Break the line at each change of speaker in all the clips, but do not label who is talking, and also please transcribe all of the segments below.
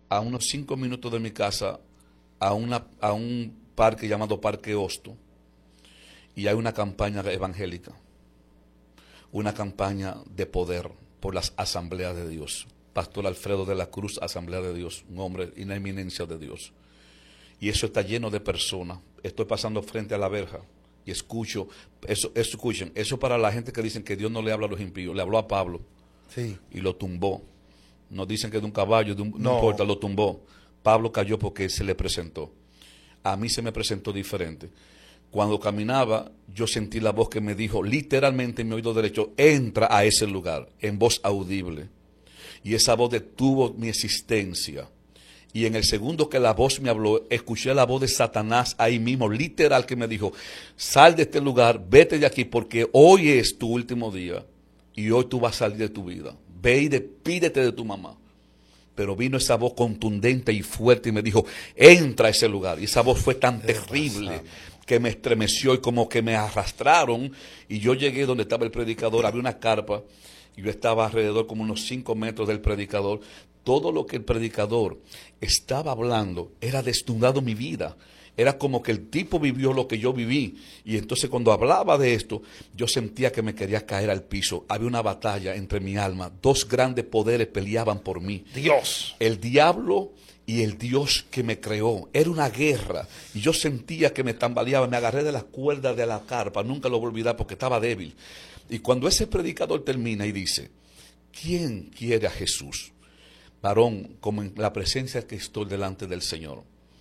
a unos 5 minutos de mi casa a un parque llamado Parque Hosto, y hay una campaña evangélica, una campaña de poder por las asambleas de Dios. Pastor Alfredo de la Cruz, Asamblea de Dios, un hombre y una eminencia de Dios. Y eso está lleno de personas. Estoy pasando frente a la verja y escucho, escuchen, eso para la gente que dicen que Dios no le habla a los impíos. Le habló a Pablo,
Sí.
y lo tumbó. Nos dicen que de un caballo, no
No.
importa, lo tumbó. Pablo cayó porque se le presentó. A mí se me presentó diferente. Cuando caminaba, yo sentí la voz que me dijo, literalmente en mi oído derecho, entra a ese lugar, en voz audible. Y esa voz detuvo mi existencia. Y en el segundo que la voz me habló, escuché la voz de Satanás ahí mismo, literal, que me dijo, sal de este lugar, vete de aquí, porque hoy es tu último día y hoy tú vas a salir de tu vida. Ve y despídete de tu mamá. Pero vino esa voz contundente y fuerte y me dijo, entra a ese lugar. Y esa voz fue tan terrible que me estremeció y como que me arrastraron. Y yo llegué donde estaba el predicador, había una carpa, y yo estaba alrededor como unos 5 metros del predicador. Todo lo que el predicador estaba hablando era desnudado mi vida. Era como que el tipo vivió lo que yo viví. Y entonces cuando hablaba de esto, yo sentía que me quería caer al piso. Había una batalla entre mi alma. 2 grandes poderes peleaban por mí.
Dios.
El diablo y el Dios que me creó. Era una guerra. Y yo sentía que me tambaleaba. Me agarré de las cuerdas de la carpa. Nunca lo voy a olvidar porque estaba débil. Y cuando ese predicador termina y dice, ¿quién quiere a Jesús? Varón, como en la presencia que estoy delante del Señor.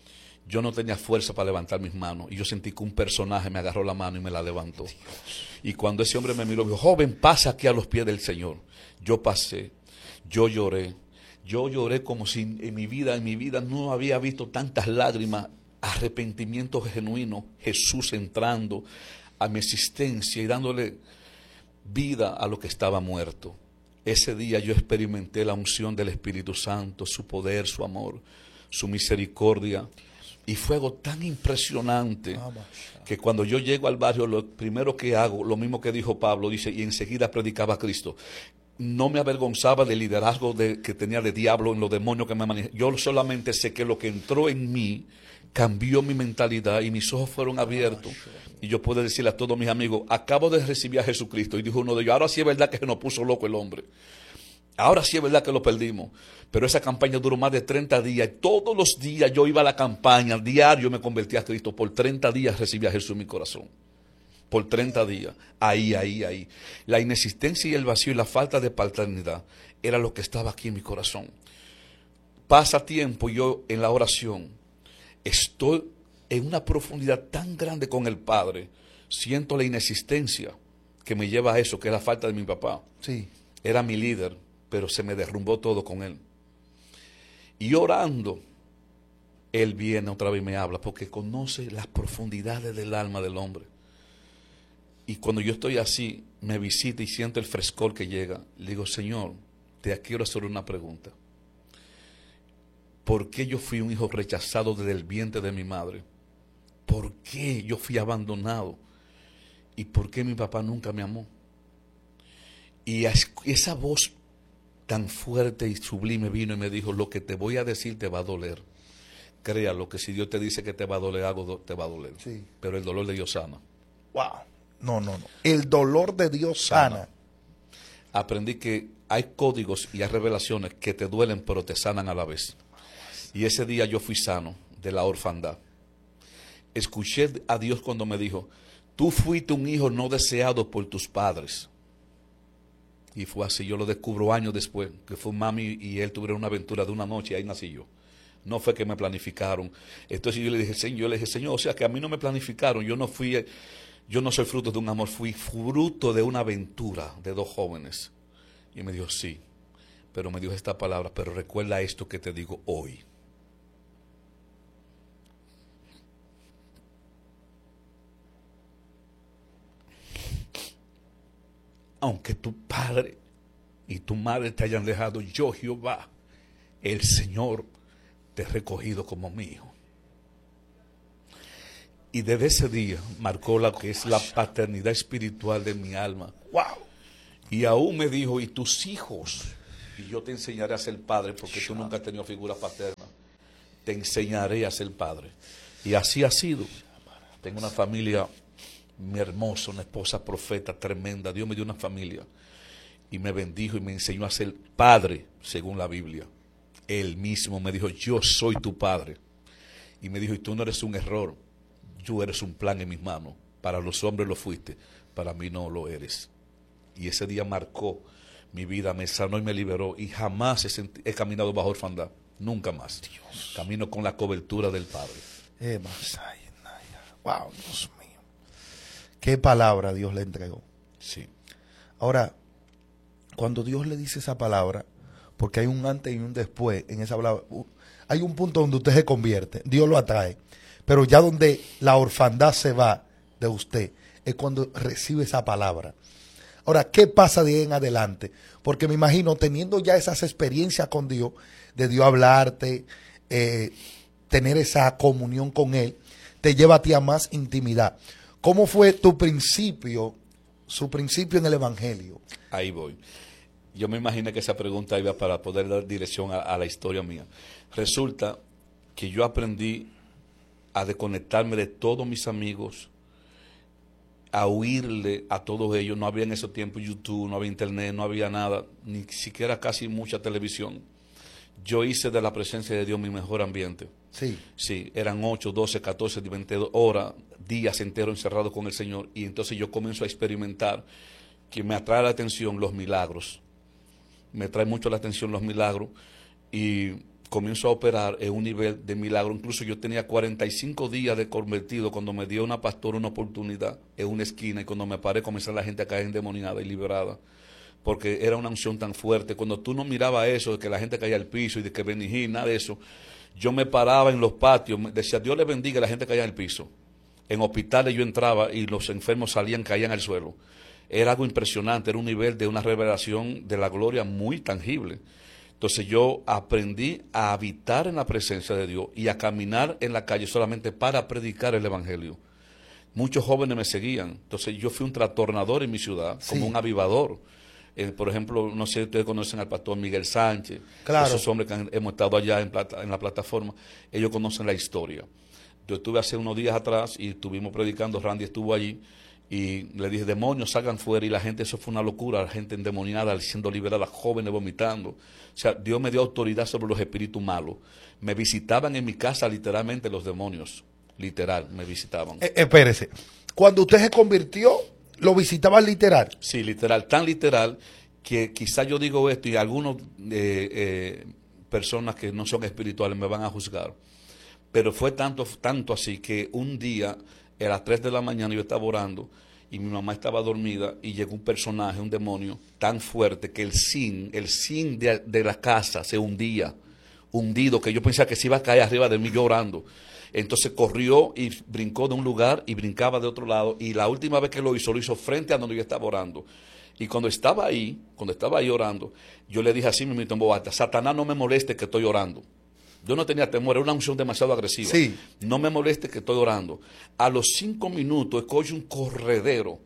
Yo no tenía fuerza para levantar mis manos. Y yo sentí que un personaje me agarró la mano y me la levantó. Dios. Y cuando ese hombre me miró, me dijo, joven, pasa aquí a los pies del Señor. Yo pasé, yo lloré. Yo lloré como si en mi vida no había visto tantas lágrimas, arrepentimiento genuino, Jesús entrando a mi existencia y dándole vida a lo que estaba muerto. Ese día yo experimenté la unción del Espíritu Santo, su poder, su amor, su misericordia. Y fue algo tan impresionante que cuando yo llego al barrio, lo primero que hago, lo mismo que dijo Pablo, dice, y enseguida predicaba a Cristo. No me avergonzaba del liderazgo que tenía de diablo en los demonios que me manejaban. Yo solamente sé que lo que entró en mí cambió mi mentalidad y mis ojos fueron abiertos. Y yo puedo decirle a todos mis amigos, acabo de recibir a Jesucristo. Y dijo uno de ellos, ahora sí es verdad que se nos puso loco el hombre. Ahora sí es verdad que lo perdimos. Pero esa campaña duró más de 30 días. Y todos los días yo iba a la campaña, diario me convertí a Cristo. Por 30 días recibí a Jesús en mi corazón. Por 30 días. Ahí. La inexistencia y el vacío y la falta de paternidad era lo que estaba aquí en mi corazón. Pasa tiempo y yo en la oración estoy en una profundidad tan grande con el Padre. Siento la inexistencia que me lleva a eso, que es la falta de mi papá.
Sí.
Era mi líder, pero se me derrumbó todo con él. Y orando, él viene otra vez y me habla, porque conoce las profundidades del alma del hombre. Y cuando yo estoy así, me visita y siento el frescor que llega. Le digo, Señor, te quiero hacer una pregunta. ¿Por qué yo fui un hijo rechazado desde el vientre de mi madre? ¿Por qué yo fui abandonado? ¿Y por qué mi papá nunca me amó? Y esa voz tan fuerte y sublime vino y me dijo, lo que te voy a decir te va a doler. Créalo, que si Dios te dice que te va a doler algo, te va a doler.
Sí.
Pero el dolor de Dios sana.
Wow. No. El dolor de Dios sana.
Aprendí que hay códigos y hay revelaciones que te duelen, pero te sanan a la vez. Y ese día yo fui sano de la orfandad. Escuché a Dios cuando me dijo, tú fuiste un hijo no deseado por tus padres. Y fue así, yo lo descubro años después, que fue mami y él tuvieron una aventura de una noche y ahí nací yo. No fue que me planificaron. Entonces yo le dije, Señor, o sea que a mí no me planificaron, yo no soy fruto de un amor, fui fruto de una aventura de 2 jóvenes. Y me dijo, sí, pero me dijo esta palabra, pero recuerda esto que te digo hoy. Aunque tu padre y tu madre te hayan dejado, yo Jehová, el Señor, te he recogido como mi hijo. Y desde ese día marcó lo que es la paternidad espiritual de mi alma.
Wow.
Y aún me dijo, y tus hijos, y yo te enseñaré a ser padre porque tú nunca has tenido figura paterna. te enseñaré a ser padre. Y así ha sido. Tengo una familia muy hermosa, una esposa profeta tremenda. Dios me dio una familia y me bendijo y me enseñó a ser padre según la Biblia. Él mismo me dijo, yo soy tu padre. Y me dijo, y tú no eres un error, tú eres un plan en mis manos. Para los hombres lo fuiste, para mí no lo eres. Y ese día marcó mi vida, me sanó y me liberó. Y jamás he caminado bajo orfandad, nunca más. Dios. Camino con la cobertura del Padre.
Wow, Dios mío. Qué palabra Dios le entregó.
Sí.
Ahora, cuando Dios le dice esa palabra, porque hay un antes y un después en esa palabra, hay un punto donde usted se convierte, Dios lo atrae, pero ya donde la orfandad se va de usted, es cuando recibe esa palabra. Ahora, ¿qué pasa de ahí en adelante? Porque me imagino, teniendo ya esas experiencias con Dios, de Dios hablarte, tener esa comunión con Él, te lleva a ti a más intimidad. ¿Cómo fue tu principio, su principio en el Evangelio?
Ahí voy. Yo me imaginé que esa pregunta iba para poder dar dirección a la historia mía. Resulta que yo aprendí a desconectarme de todos mis amigos, a huirle a todos ellos. No había en ese tiempo YouTube, no había internet, no había nada, ni siquiera casi mucha televisión. Yo hice de la presencia de Dios mi mejor ambiente.
Sí.
Sí, eran 8, 12, 14, 22 horas, días enteros encerrados con el Señor. Y entonces yo comienzo a experimentar que me atrae la atención los milagros. Me trae mucho la atención los milagros y comienzo a operar en un nivel de milagro. Incluso yo tenía 45 días de convertido cuando me dio una pastora una oportunidad en una esquina y cuando me paré comenzó la gente a caer endemoniada y liberada. Porque era una unción tan fuerte. Cuando tú no mirabas eso, de que la gente caía al piso y de que Benigín, nada de eso, yo me paraba en los patios, decía, Dios le bendiga, y la gente caía al piso. En hospitales yo entraba y los enfermos salían, caían al suelo. Era algo impresionante, era un nivel de una revelación de la gloria muy tangible. Entonces yo aprendí a habitar en la presencia de Dios y a caminar en la calle solamente para predicar el Evangelio. Muchos jóvenes me seguían. Entonces yo fui un trastornador en mi ciudad,
Sí.
como un avivador. Por ejemplo, no sé si ustedes conocen al pastor Miguel Sánchez,
Claro.
esos hombres que hemos estado allá en la plataforma, ellos conocen la historia. Yo estuve hace unos días atrás y estuvimos predicando, Randy estuvo allí y le dije, demonios, salgan fuera, y la gente, eso fue una locura, la gente endemoniada, siendo liberada, jóvenes vomitando. O sea, Dios me dio autoridad sobre los espíritus malos. Me visitaban en mi casa literalmente los demonios, literal, me visitaban.
Espérese, cuando usted se convirtió, ¿lo visitaba literal?
Sí, literal, tan literal que quizá yo digo esto y algunas personas que no son espirituales me van a juzgar. Pero fue tanto así que un día, a las 3 de la mañana, yo estaba orando y mi mamá estaba dormida y llegó un personaje, un demonio, tan fuerte que el zinc de la casa se hundía, hundido, que yo pensaba que se iba a caer arriba de mí yo orando. Entonces corrió y brincó de un lugar y brincaba de otro lado. Y la última vez que lo hizo frente a donde yo estaba orando. Y cuando estaba ahí orando, yo le dije así mismo en voz alta, Satanás, no me moleste que estoy orando. Yo no tenía temor, era una unción demasiado agresiva.
Sí.
No me moleste que estoy orando. A los 5 minutos escucho un corredero.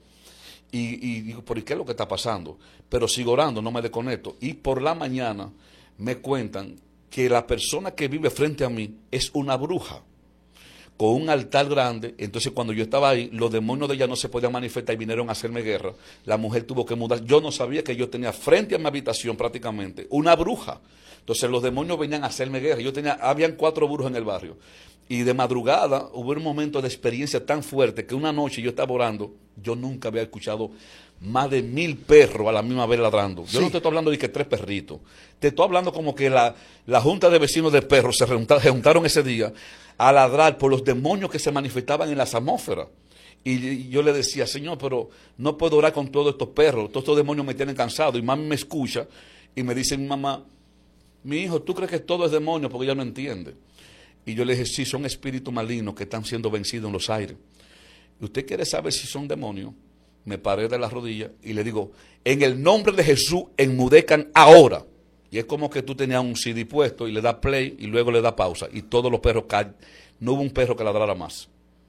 Y digo, ¿por qué es lo que está pasando? Pero sigo orando, no me desconecto. Y por la mañana me cuentan que la persona que vive frente a mí es una bruja, con un altar grande. Entonces cuando yo estaba ahí, los demonios de ella no se podían manifestar y vinieron a hacerme guerra. La mujer tuvo que mudar. Yo no sabía que yo tenía frente a mi habitación prácticamente una bruja. Entonces los demonios venían a hacerme guerra. Habían 4 brujos en el barrio. Y de madrugada hubo un momento de experiencia tan fuerte que una noche yo estaba orando, yo nunca había escuchado más de 1000 perros a la misma vez ladrando. Yo no te estoy hablando de que 3 perritos. Te estoy hablando como que la junta de vecinos de perros se juntaron ese día a ladrar por los demonios que se manifestaban en las atmósferas. Y yo le decía, Señor, pero no puedo orar con todos estos perros, todos estos demonios me tienen cansado. Y mami me escucha y me dice mi mamá, mi hijo, ¿tú crees que todo es demonio? Porque ella no entiende. Y yo le dije, sí, son espíritus malignos que están siendo vencidos en los aires. ¿Y usted quiere saber si son demonios? Me paré de las rodillas y le digo, en el nombre de Jesús, enmudezcan ahora. Y es como que tú tenías un CD puesto y le das play y luego le das pausa. Y todos los perros caen. No hubo un perro que ladrara más.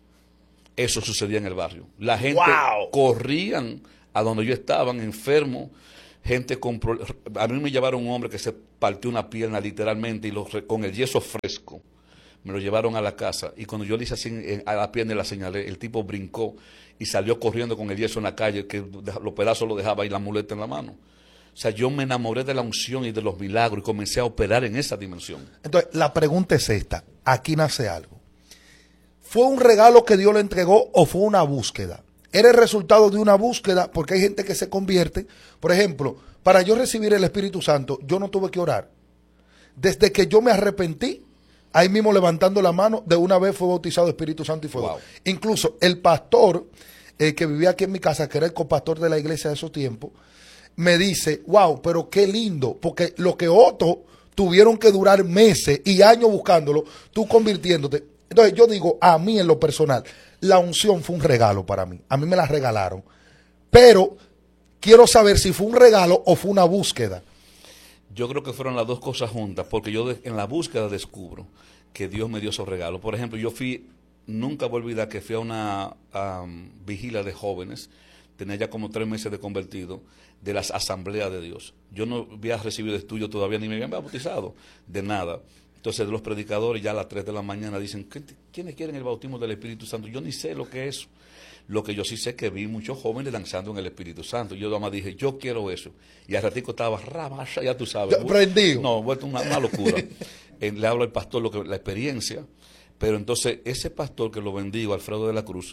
Eso sucedía en el barrio. La gente corrían a donde yo estaba, enfermo. Gente a mí me llevaron un hombre que se partió una pierna literalmente y con el yeso fresco. me lo llevaron a la casa y cuando yo le hice así a la pierna y la señalé, el tipo brincó y salió corriendo con el yeso en la calle, que los pedazos lo dejaba y la muleta en la mano. O sea, yo me enamoré de la unción y de los milagros y comencé a operar en esa dimensión.
Entonces, la pregunta es esta. Aquí nace algo. ¿Fue un regalo que Dios le entregó o fue una búsqueda? Era el resultado de una búsqueda, porque hay gente que se convierte. Por ejemplo, para yo recibir el Espíritu Santo, yo no tuve que orar. Desde que yo me arrepentí, ahí mismo levantando la mano, de una vez fue bautizado Espíritu Santo y fuego.
Wow.
Incluso el pastor que vivía aquí en mi casa, que era el copastor de la iglesia de esos tiempos, me dice, wow, pero qué lindo, porque lo que otros tuvieron que durar meses y años buscándolo, tú convirtiéndote. Entonces yo digo, a mí en lo personal, la unción fue un regalo para mí. A mí me la regalaron. Pero quiero saber si fue un regalo o fue una búsqueda.
Yo creo que fueron las dos cosas juntas, porque yo en la búsqueda descubro que Dios me dio esos regalos. Por ejemplo, nunca voy a olvidar que fui a una vigilia de jóvenes, tenía ya como 3 meses de convertido, de las asambleas de Dios. Yo no había recibido estudio todavía, ni me habían bautizado, de nada. Entonces los predicadores ya a las 3 de la mañana dicen, ¿quiénes quieren el bautismo del Espíritu Santo? Yo ni sé lo que es eso. Lo que yo sí sé es que vi muchos jóvenes danzando en el Espíritu Santo. Yo además dije, yo quiero eso. Y al ratico estaba ramasha, ya tú sabes.
Prendido.
No, vuelto una locura. Le hablo al pastor la experiencia. Pero entonces ese pastor que lo bendigo, Alfredo de la Cruz,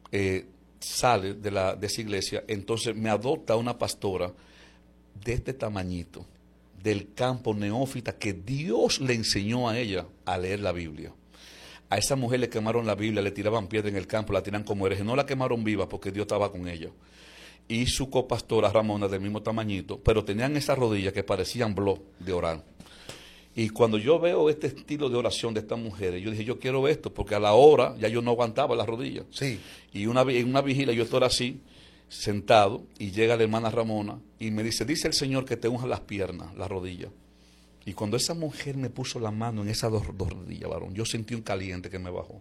sale de esa iglesia. Entonces me adopta una pastora de este tamañito, del campo, neófita, que Dios le enseñó a ella a leer la Biblia. A esa mujer le quemaron la Biblia, le tiraban piedra en el campo, la tiran como hereje. No la quemaron viva porque Dios estaba con ella. Y su copastora Ramona, del mismo tamañito, pero tenían esas rodillas que parecían blog de orar. Y cuando yo veo este estilo de oración de estas mujeres, yo dije, yo quiero esto, porque a la hora ya yo no aguantaba las rodillas.
Sí.
Y en una vigilia yo estoy así, sentado, y llega la hermana Ramona y me dice el Señor que te unja las piernas, las rodillas. Y cuando esa mujer me puso la mano en esas dos rodillas, varón, yo sentí un caliente que me bajó.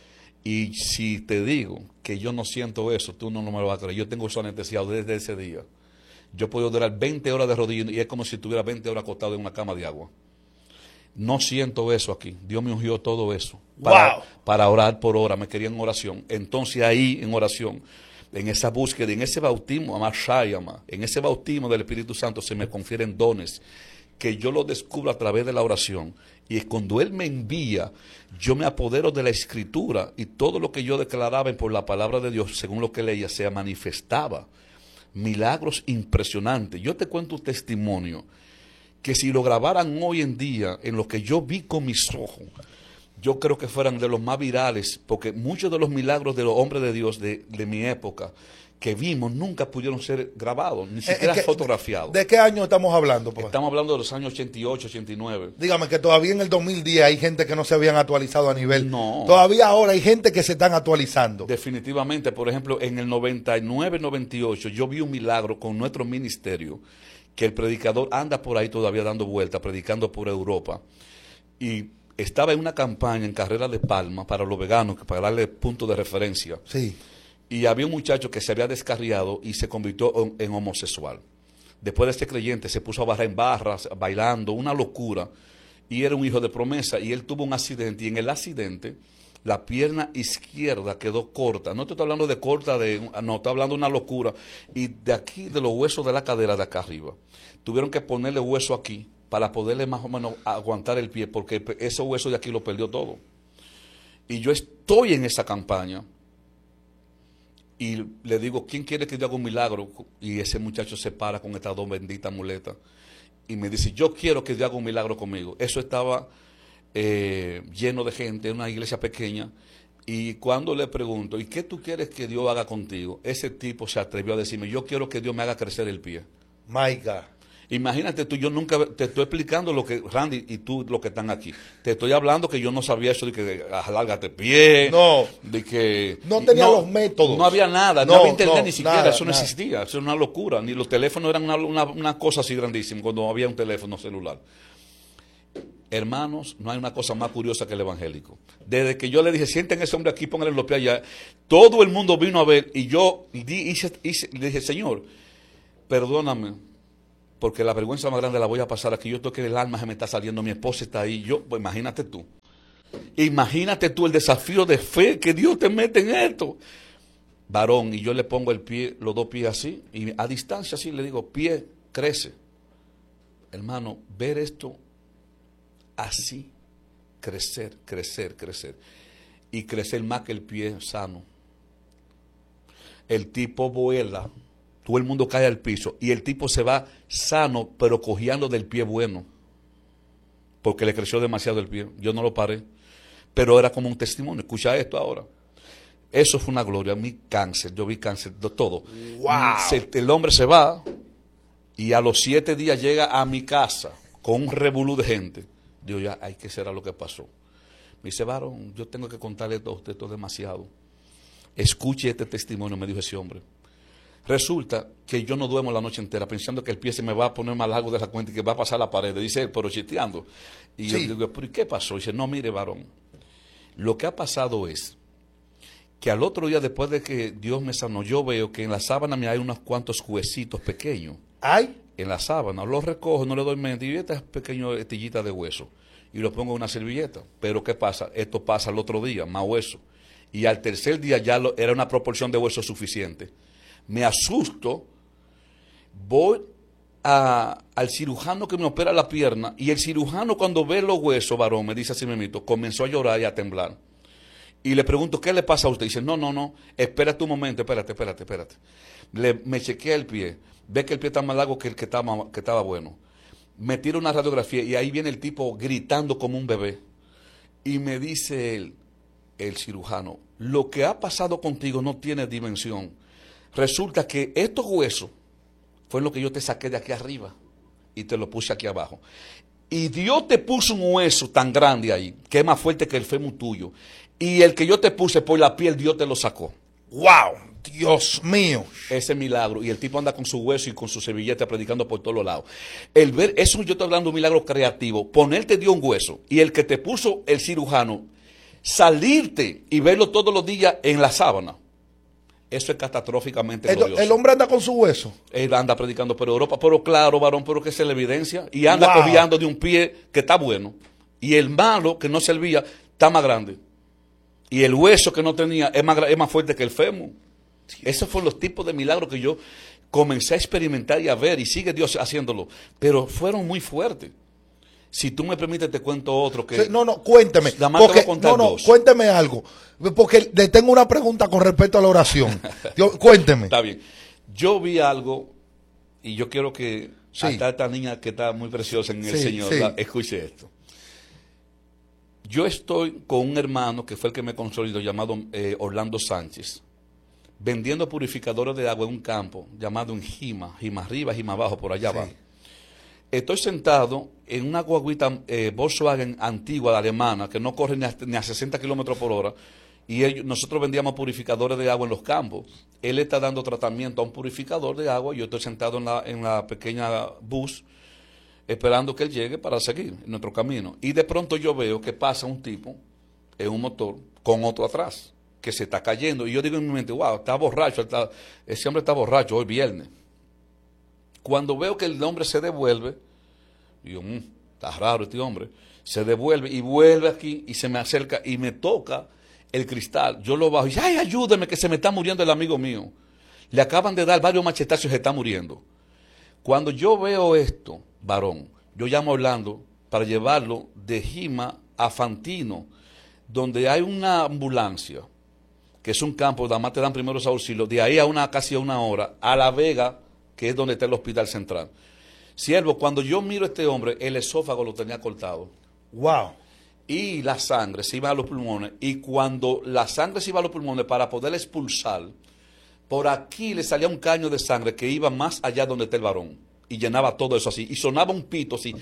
Y si te digo que yo no siento eso, tú no me lo vas a creer. Yo tengo eso anestesiado desde ese día. Yo puedo durar 20 horas de rodillas y es como si estuviera 20 horas acostado en una cama de agua. No siento eso aquí. Dios me ungió todo eso. Para orar por hora. Me quería en oración. Entonces ahí en oración, en esa búsqueda, en ese bautismo, en ese bautismo del Espíritu Santo se me confieren dones que yo lo descubro a través de la oración. Y cuando Él me envía, yo me apodero de la Escritura y todo lo que yo declaraba por la palabra de Dios, según lo que leía, se manifestaba. Milagros impresionantes. Yo te cuento un testimonio que si lo grabaran hoy en día en lo que yo vi con mis ojos, yo creo que fueran de los más virales, porque muchos de los milagros de los hombres de Dios de mi época que vimos nunca pudieron ser grabados, ni siquiera fotografiados.
¿De qué año estamos hablando? Pues?
Estamos hablando de los años 88, 89.
Dígame que todavía en el 2010 hay gente que no se habían actualizado a nivel.
No.
Todavía ahora hay gente que se están actualizando.
Definitivamente, por ejemplo, en el 99, 98, yo vi un milagro con nuestro ministerio, que el predicador anda por ahí todavía dando vueltas, predicando por Europa. Y estaba en una campaña en Carrera de Palma para los veganos, para darle punto de referencia.
Sí.
Y había un muchacho que se había descarriado y se convirtió en homosexual. Después de este creyente se puso a barrar en barras, bailando, una locura. Y era un hijo de promesa. Y él tuvo un accidente. Y en el accidente, la pierna izquierda quedó corta. No te estoy hablando de corta, no, estoy hablando de una locura. Y de aquí, de los huesos de la cadera de acá arriba, tuvieron que ponerle hueso aquí para poderle más o menos aguantar el pie, porque ese hueso de aquí lo perdió todo. Y yo estoy en esa campaña. Y le digo, ¿quién quiere que yo haga un milagro? Y ese muchacho se para con estas 2 benditas muletas. Y me dice, yo quiero que Dios haga un milagro conmigo. Eso estaba lleno de gente, en una iglesia pequeña. Y cuando le pregunto, ¿y qué tú quieres que Dios haga contigo? Ese tipo se atrevió a decirme, yo quiero que Dios me haga crecer el pie.
My God.
Imagínate tú, yo nunca te estoy explicando lo que, Randy, y tú lo que están aquí. Te estoy hablando que yo no sabía eso de que alárgate pie.
No.
De que.
No tenía los métodos.
No había nada, no había internet ni siquiera,
nada,
eso no existía. Eso era una locura. Ni los teléfonos eran una cosa así grandísima cuando había un teléfono celular. Hermanos, no hay una cosa más curiosa que el evangélico. Desde que yo le dije, sienten ese hombre aquí, pónganle los pies allá, todo el mundo vino a ver y yo le dije, Señor, perdóname. Porque la vergüenza más grande la voy a pasar aquí. Yo estoy que el alma se me está saliendo, mi esposa está ahí. Pues imagínate tú. Imagínate tú el desafío de fe que Dios te mete en esto. Varón, y yo le pongo el pie, los dos pies así, y a distancia así le digo, pie, crece. Hermano, ver esto así, crecer, crecer, crecer. Y crecer más que el pie sano. El tipo vuela, todo el mundo cae al piso, y el tipo se va sano, pero cojeando del pie bueno. Porque le creció demasiado el pie. Yo no lo paré. Pero era como un testimonio. Escucha esto ahora. Eso fue una gloria. Mi cáncer, yo vi cáncer de todo.
Wow.
El hombre se va y a los 7 días llega a mi casa con un revolú de gente. Digo, ya, hay que será lo que pasó. Me dice, varón, yo tengo que contarle esto a usted, esto es demasiado. Escuche este testimonio, me dijo ese hombre. Resulta que yo no duermo la noche entera pensando que el pie se me va a poner más largo de la cuenta y que va a pasar la pared. Dice él, pero chiteando. Y
sí.
yo digo, ¿pero y qué pasó? Dice, no, mire, varón, lo que ha pasado es que al otro día, después de que Dios me sanó, yo veo que en la sábana me hay unos cuantos huesitos pequeños.
¿Ay?
En la sábana, los recojo, no le doy mente, y estas pequeñas estillitas de hueso, y los pongo en una servilleta. Pero ¿qué pasa? Esto pasa al otro día, más hueso. Y al tercer día ya era una proporción de hueso suficiente. Me asusto, voy al cirujano que me opera la pierna, y el cirujano cuando ve los huesos, varón, me dice así mismito, comenzó a llorar y a temblar. Y le pregunto, ¿qué le pasa a usted? Dice, no, espérate un momento, espérate. Me chequea el pie, ve que el pie está más largo que el que estaba bueno. Me tira una radiografía y ahí viene el tipo gritando como un bebé. Y me dice el cirujano, lo que ha pasado contigo no tiene dimensión. Resulta que estos huesos fue lo que yo te saqué de aquí arriba y te lo puse aquí abajo. Y Dios te puso un hueso tan grande ahí, que es más fuerte que el fémur tuyo. Y el que yo te puse por la piel, Dios te lo sacó.
¡Wow! Dios mío.
Ese milagro. Y el tipo anda con su hueso y con su servilleta predicando por todos los lados. El ver, eso yo estoy hablando de un milagro creativo. Ponerte Dios un hueso y el que te puso el cirujano, salirte y verlo todos los días en la sábana. Eso es catastróficamente glorioso.
El hombre anda con su hueso.
Él anda predicando por Europa, pero claro, varón, pero que es la evidencia. Y anda cojeando de un pie que está bueno. Y el malo que no servía está más grande. Y el hueso que no tenía es más fuerte que el fémur. Esos fueron los tipos de milagros que yo comencé a experimentar y a ver, y sigue Dios haciéndolo. Pero fueron muy fuertes. Si tú me permites, te cuento otro que...
Sí, no, cuénteme.
Nada más te voy a contar dos.
Cuénteme algo. Porque le tengo una pregunta con respecto a la oración. Cuénteme.
Está bien. Yo vi algo, y yo quiero que
sí.
hasta esta niña que está muy preciosa en el Señor, escuche esto. Yo estoy con un hermano que fue el que me consolidó, llamado Orlando Sánchez, vendiendo purificadores de agua en un campo llamado en Jima arriba, Jima abajo, por allá abajo. Estoy sentado en una guaguita Volkswagen antigua, alemana, que no corre ni a 60 kilómetros por hora, y nosotros vendíamos purificadores de agua en los campos. Él está dando tratamiento a un purificador de agua, yo estoy sentado en la pequeña bus, esperando que él llegue para seguir en nuestro camino. Y de pronto yo veo que pasa un tipo en un motor con otro atrás, que se está cayendo. Y yo digo en mi mente, wow, está borracho, ese hombre está borracho, hoy viernes. Cuando veo que el hombre se devuelve, digo, está raro este hombre, se devuelve y vuelve aquí y se me acerca y me toca el cristal. Yo lo bajo y dice, ay, ayúdeme que se me está muriendo el amigo mío. Le acaban de dar varios machetazos y se está muriendo. Cuando yo veo esto, varón, yo llamo a Orlando para llevarlo de Jima a Fantino, donde hay una ambulancia, que es un campo, nada más te dan primeros auxilios, de ahí a casi una hora, a La Vega, que es donde está el hospital central. Siervo, cuando yo miro a este hombre, el esófago lo tenía cortado.
¡Wow!
Y la sangre se iba a los pulmones, y cuando la sangre se iba a los pulmones para poder expulsar, por aquí le salía un caño de sangre que iba más allá donde está el varón. Y llenaba todo eso así. Y sonaba un pito así.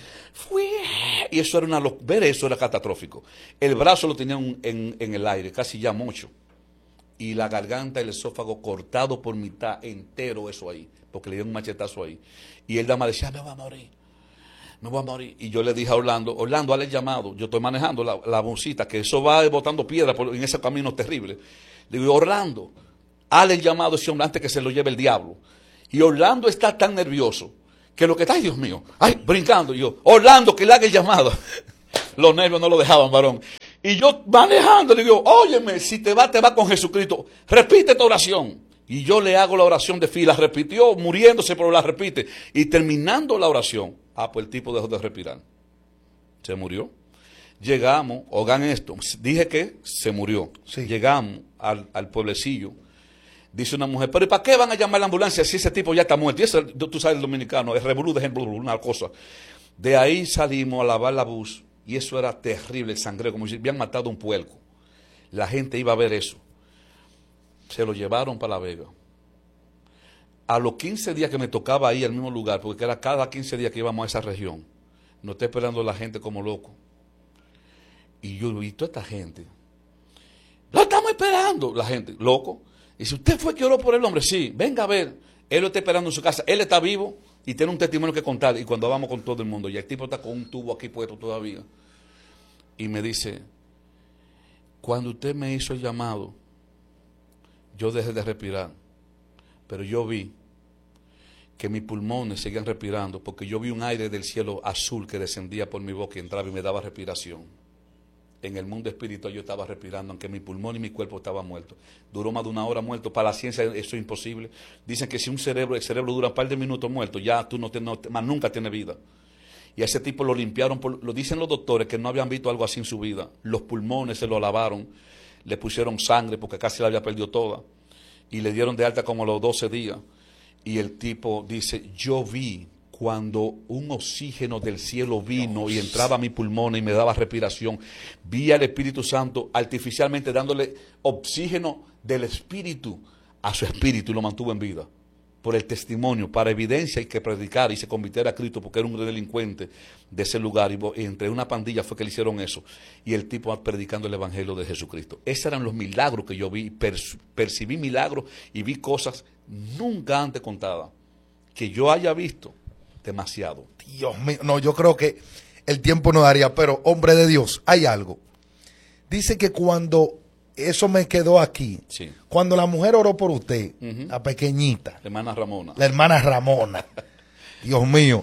Y eso era ver eso era catastrófico. El brazo lo tenía en el aire, casi ya mucho. Y la garganta y el esófago cortado por mitad, entero eso ahí. Porque le dio un machetazo ahí. Y él dama decía, me voy a morir. Y yo le dije a Orlando, hazle el llamado. Yo estoy manejando la busita, que eso va botando piedra en ese camino terrible. Le digo, Orlando, hazle el llamado a ese hombre antes que se lo lleve el diablo. Y Orlando está tan nervioso que lo que está, ay Dios mío, ay, brincando. Y yo, Orlando, que le haga el llamado. Los nervios no lo dejaban, varón. Y yo manejando le digo, óyeme, si te va con Jesucristo, repite esta oración. Y yo le hago la oración de fila, repitió, muriéndose, pero la repite. Y terminando la oración, pues el tipo dejó de respirar. Se murió. Llegamos, oigan esto, dije que se murió.
Sí.
Llegamos al pueblecillo. Dice una mujer, pero ¿y para qué van a llamar a la ambulancia si ese tipo ya está muerto? Y ese, tú sabes, el dominicano, es revolú de ejemplo, una cosa. De ahí salimos a lavar la bus y eso era terrible, el sangreo, como si habían matado un puerco. La gente iba a ver eso. Se lo llevaron para La Vega. A los 15 días que me tocaba ahí al mismo lugar, porque era cada 15 días que íbamos a esa región, nos está esperando la gente como loco. Y yo vi toda esta gente. Lo estamos esperando, la gente, loco. Y si usted fue que oró por el hombre, sí, venga a ver. Él lo está esperando en su casa, él está vivo y tiene un testimonio que contar. Y cuando vamos con todo el mundo, y el tipo está con un tubo aquí puesto todavía. Y me dice, cuando usted me hizo el llamado, yo dejé de respirar. Pero yo vi que mis pulmones seguían respirando, porque yo vi un aire del cielo azul que descendía por mi boca y entraba y me daba respiración. En el mundo espiritual yo estaba respirando, aunque mi pulmón y mi cuerpo estaban muertos. Duró más de una hora muerto. Para la ciencia eso es imposible. Dicen que si el cerebro dura un par de minutos muerto, ya tú más nunca tienes vida. Y a ese tipo lo limpiaron, lo dicen los doctores que no habían visto algo así en su vida. Los pulmones se lo lavaron, le pusieron sangre porque casi la había perdido toda. Y le dieron de alta como a los 12 días. Y el tipo dice, yo vi cuando un oxígeno del cielo vino y entraba a mi pulmón y me daba respiración, vi al Espíritu Santo artificialmente dándole oxígeno del Espíritu a su espíritu y lo mantuvo en vida. Por el testimonio, para evidencia y que predicara y se convirtiera a Cristo porque era un delincuente de ese lugar y entre una pandilla fue que le hicieron eso. Y el tipo predicando el Evangelio de Jesucristo. Esos eran los milagros que yo vi, percibí milagros y vi cosas nunca antes contadas. Que yo haya visto. Demasiado.
Dios mío, no, yo creo que el tiempo no daría, pero hombre de Dios, hay algo. Dice que cuando, eso me quedó aquí,
sí.
Cuando la mujer oró por usted, la pequeñita,
la hermana Ramona.
La hermana Ramona, Dios mío,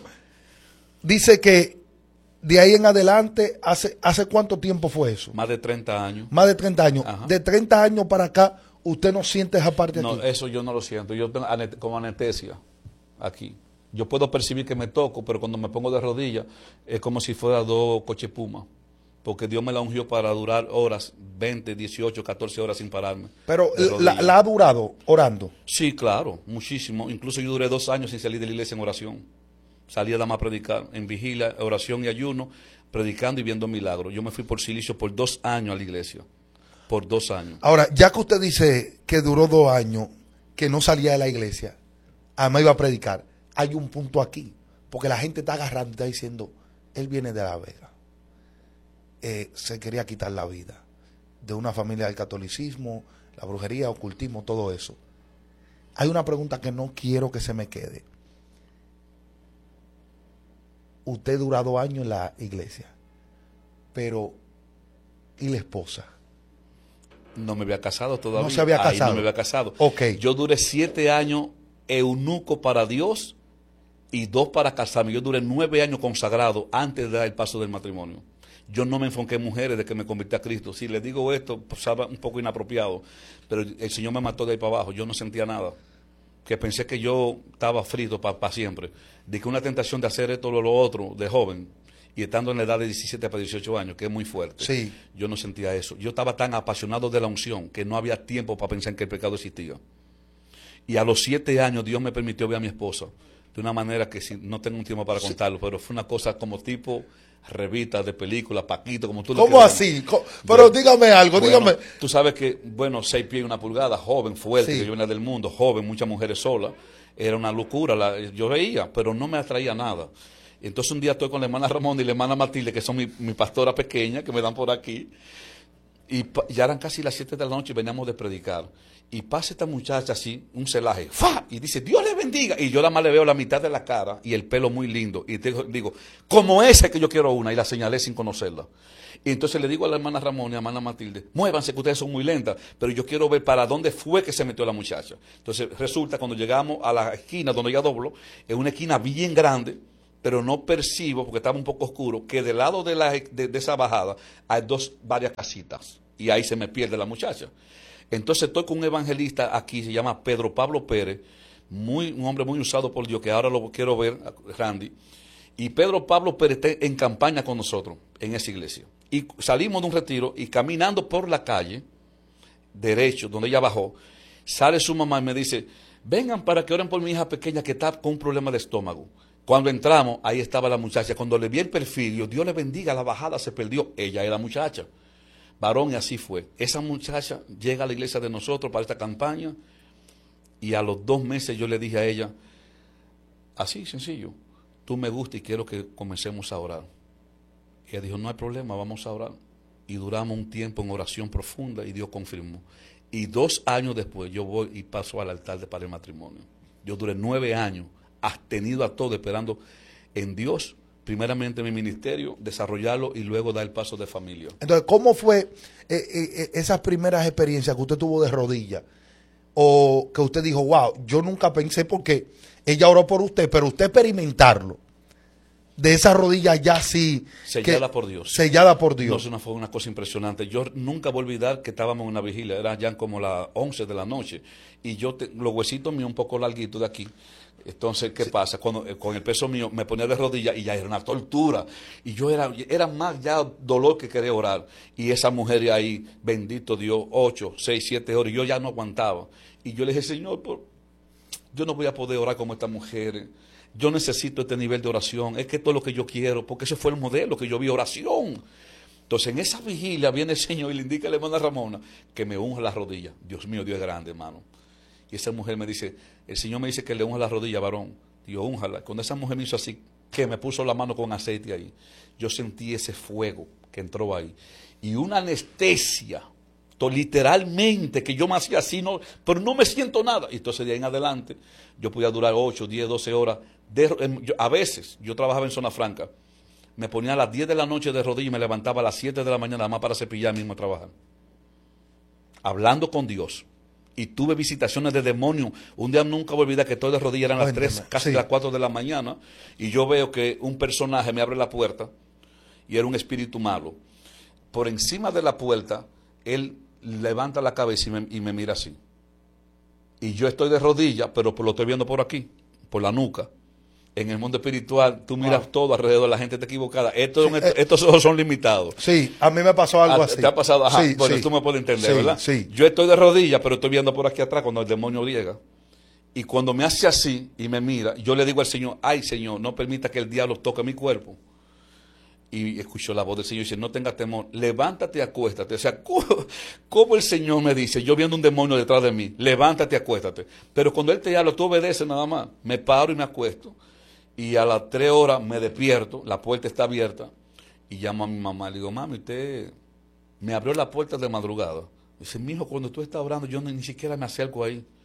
dice que de ahí en adelante, ¿hace cuánto tiempo fue eso?
Más de 30 años.
Más de 30 años.
Ajá. De
30 años para acá, ¿usted no siente esa parte aquí?
No, eso yo no lo siento, yo tengo como anestesia aquí. Yo puedo percibir que me toco, pero cuando me pongo de rodillas es como si fuera 2 coches Puma. Porque Dios me la ungió para durar horas, 20, 18, 14 horas sin pararme.
Pero ¿la ha durado orando?
Sí, claro, muchísimo. Incluso yo duré 2 años sin salir de la iglesia en oración. Salía nada más a predicar, en vigilia, oración y ayuno, predicando y viendo milagros. Yo me fui por silicio por 2 años a la iglesia. Por 2 años.
Ahora, ya que usted dice que duró 2 años, que no salía de la iglesia, además iba a predicar, hay un punto aquí, porque la gente está agarrando y está diciendo, él viene de La Vega, se quería quitar la vida, de una familia del catolicismo, la brujería, ocultismo, todo eso. Hay una pregunta que no quiero que se me quede. Usted dura 2 años en la iglesia, pero ¿y la esposa?
No me había casado todavía.
No se había casado.
Ahí no me había casado.
Okay.
Yo duré 7 años eunuco para Dios y 2 para casarme. Yo duré 9 años consagrado antes de dar el paso del matrimonio. Yo no me enfoqué en mujeres de que me convertí a Cristo. Si les digo esto, pues estaba un poco inapropiado, pero el Señor me mató de ahí para abajo. Yo no sentía nada. Que pensé que yo estaba frito para siempre. De que una tentación de hacer esto o lo otro de joven, y estando en la edad de 17 para 18 años, que es muy fuerte,
sí.
Yo no sentía eso. Yo estaba tan apasionado de la unción que no había tiempo para pensar en que el pecado existía. Y a los 7 años Dios me permitió ver a mi esposa de una manera que no tengo un tiempo para contarlo, pero fue una cosa como tipo revista de película, Paquito, como tú lo
¿Cómo así? Pero dígame algo,
bueno,
dígame.
Tú sabes que, 6 pies y 1 pulgada, joven, fuerte,
sí.
Que yo venía del mundo, joven, muchas mujeres solas, era una locura, yo veía, pero no me atraía nada. Entonces un día estoy con la hermana Ramón y la hermana Matilde, que son mi pastora pequeña, que me dan por aquí, y ya eran casi las 7 de la noche y veníamos de predicar. Y pasa esta muchacha así, un celaje, ¡fa! Y dice, Dios le bendiga. Y yo nada más le veo la mitad de la cara y el pelo muy lindo. Y digo, como ese que yo quiero una. Y la señalé sin conocerla. Y entonces le digo a la hermana Ramón y a la hermana Matilde, muévanse que ustedes son muy lentas, pero yo quiero ver para dónde fue que se metió la muchacha. Entonces resulta cuando llegamos a la esquina donde ella dobló, es una esquina bien grande, pero no percibo, porque estaba un poco oscuro, que del lado de esa bajada hay varias casitas, y ahí se me pierde la muchacha. Entonces estoy con un evangelista aquí, se llama Pedro Pablo Pérez, un hombre muy usado por Dios, que ahora lo quiero ver, Randy. Y Pedro Pablo Pérez está en campaña con nosotros en esa iglesia. Y salimos de un retiro y caminando por la calle, derecho, donde ella bajó, sale su mamá y me dice, vengan para que oren por mi hija pequeña que está con un problema de estómago. Cuando entramos, ahí estaba la muchacha. Cuando le vi el perfil, yo, Dios le bendiga, la bajada se perdió. Ella era muchacha. Varón, y así fue. Esa muchacha llega a la iglesia de nosotros para esta campaña y a los 2 meses yo le dije a ella, así sencillo, tú me gustas y quiero que comencemos a orar. Ella dijo, no hay problema, vamos a orar. Y duramos un tiempo en oración profunda y Dios confirmó. Y 2 años después yo voy y paso al altar para el matrimonio. Yo duré 9 años abstenido a todo, esperando en Dios, primeramente mi ministerio, desarrollarlo y luego dar el paso de familia.
Entonces, ¿cómo fue esas primeras experiencias que usted tuvo de rodillas? O que usted dijo, wow, yo nunca pensé, porque ella oró por usted, pero usted experimentarlo, de esa rodilla ya sí.
Sellada por Dios.
Sellada por Dios.
No, fue una cosa impresionante. Yo nunca voy a olvidar que estábamos en una vigilia, era ya como las 11 de la noche, y los huesitos míos un poco larguitos de aquí. Entonces, ¿qué pasa? Cuando con el peso mío me ponía de rodillas y ya era una tortura. Y yo era más ya dolor que querer orar. Y esa mujer ahí, bendito Dios, 8, 6, 7 horas, y yo ya no aguantaba. Y yo le dije, Señor, yo no voy a poder orar como esta mujer. Yo necesito este nivel de oración. Es que esto es lo que yo quiero, porque ese fue el modelo que yo vi, oración. Entonces, en esa vigilia viene el Señor y le indica a la hermana Ramona que me unja las rodillas. Dios mío, Dios es grande, hermano. Y esa mujer me dice, el Señor me dice que le unja las rodillas, varón. Dios, únjala. Cuando esa mujer me hizo así, que me puso la mano con aceite ahí, yo sentí ese fuego que entró ahí. Y una anestesia, literalmente, que yo me hacía así, pero no me siento nada. Y entonces de ahí en adelante, yo podía durar 8, 10, 12 horas. A veces, yo trabajaba en Zona Franca, me ponía a las 10 de la noche de rodillas y me levantaba a las 7 de la mañana, nada más para cepillar mismo a trabajar. Hablando con Dios. Y tuve visitaciones de demonios. Un día nunca voy a olvidar que estoy de rodillas, eran las 3, casi las 4 de la mañana, y yo veo que un personaje me abre la puerta, y era un espíritu malo. Por encima de la puerta, él levanta la cabeza y me mira así. Y yo estoy de rodillas, pero lo estoy viendo por aquí, por la nuca. En el mundo espiritual, tú miras todo alrededor, la gente está equivocada. Estos ojos son limitados.
Sí, a mí me pasó algo así.
¿Te ha pasado? Ajá,
sí,
bueno,
sí.
tú me puedes entender, ¿verdad?
Sí.
Yo estoy de rodillas, pero estoy viendo por aquí atrás cuando el demonio llega. Y cuando me hace así y me mira, yo le digo al Señor, ay Señor, no permita que el diablo toque mi cuerpo. Y escuchó la voz del Señor y dice, no tengas temor, levántate y acuéstate. O sea, ¿cómo el Señor me dice, yo viendo un demonio detrás de mí, levántate y acuéstate? Pero cuando Él te habla, tú obedeces nada más. Me paro y me acuesto. Y a las 3 horas me despierto, la puerta está abierta, y llamo a mi mamá. Le digo, mami, usted me abrió la puerta de madrugada. Dice, mijo, cuando tú estás orando, yo ni siquiera me acerco ahí.